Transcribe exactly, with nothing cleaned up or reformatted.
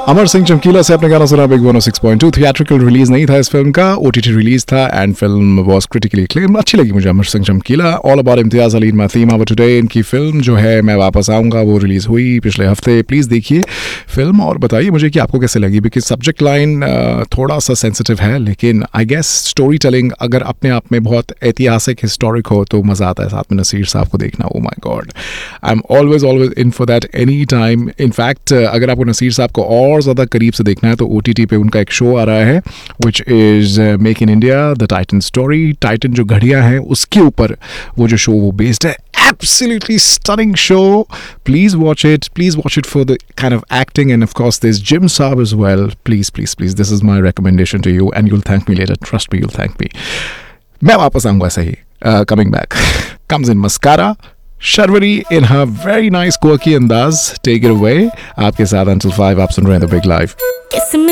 अमर सिंह चमकीला से अपने गाना सुना बिग वन ओ six point two. Theatrical release नहीं था इस फिल्म का, ओटीटी रिलीज था and film was critically acclaimed. अच्छी लगी मुझे अमर सिंह चमकीला। All about Imtiaz Ali in my theme of today. इनकी फिल्म जो है मैं वापस आऊंगा वो रिलीज हुई पिछले हफ्ते। प्लीज़ देखिए फिल्म और बताइए मुझे कि आपको कैसे लगी, बिकॉज सब्जेक्ट लाइन थोड़ा सा सेंसिटिव है, लेकिन आई गेस स्टोरी टेलिंग अगर अपने आप में बहुत ऐतिहासिक हिस्टोरिक हो तो मज़ा आता है साथ में नसीर साहब को देखना। Oh my God, I am always always in for that any time. In fact अगर आपको नसीर साहब को और ज़्यादा करीब से देखना है तो ओ टी टी पे उनका एक शो आ रहा है which is make in India the Titan story. Titan जो घड़ियाँ हैं उसके ऊपर वो जो शो वो बेस्ड है। Absolutely stunning show. Please watch it. Please watch it for the kind of acting, and of course there's Jim Saab as well. Please, please, please. This is my recommendation to you, and you'll thank me later. Trust me, you'll thank me. मैं वापस आऊँगा सही. Uh, coming back. Comes in Mascara. Sharwari in her very nice quirky andaz. Take it away. आपके साथ until five आप सुन रहे हैं The Big Life.